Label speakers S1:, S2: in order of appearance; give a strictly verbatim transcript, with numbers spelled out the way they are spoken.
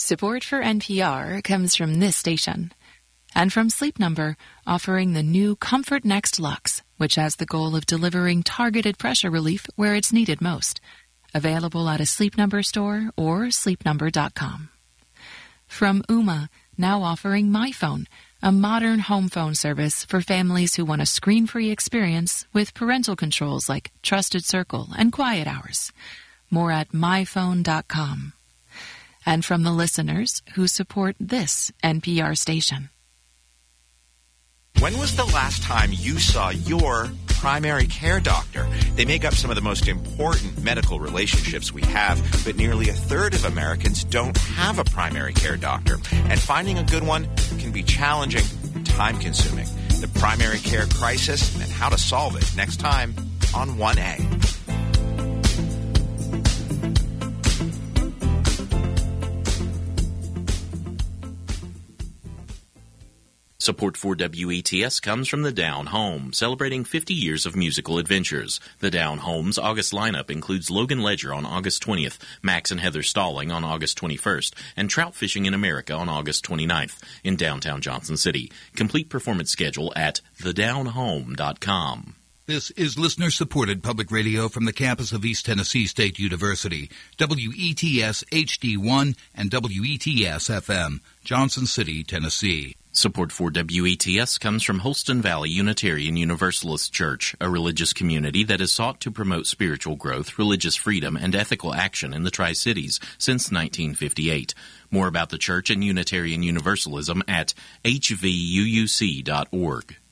S1: Support for N P R comes from this station and from Sleep Number, offering the new Comfort Next Luxe, which has the goal of delivering targeted pressure relief where it's needed most. Available at a Sleep Number store or sleep number dot com. From Ooma, now offering MyPhone, a modern home phone service for families who want a screen-free experience with parental controls like Trusted Circle and Quiet Hours. More at my phone dot com. And from the listeners who support this N P R station.
S2: When was the last time you saw your primary care doctor? They make up some of the most important medical relationships we have, but nearly a third of Americans don't have a primary care doctor. And finding a good one can be challenging and time-consuming. The primary care crisis and how to solve it next time on one A.
S3: Support for W E T S comes from the Down Home, celebrating fifty years of musical adventures. The Down Home's August lineup includes Logan Ledger on August twentieth, Max and Heather Stalling on August twenty-first, and Trout Fishing in America on August twenty-ninth in downtown Johnson City. Complete performance schedule at the down home dot com.
S4: This is listener-supported public radio from the campus of East Tennessee State University, W E T S H D one and W E T S F M, Johnson City, Tennessee.
S3: Support for W E T S comes from Holston Valley Unitarian Universalist Church, a religious community that has sought to promote spiritual growth, religious freedom, and ethical action in the Tri-Cities since nineteen fifty-eight. More about the church and Unitarian Universalism at h v u u c dot org.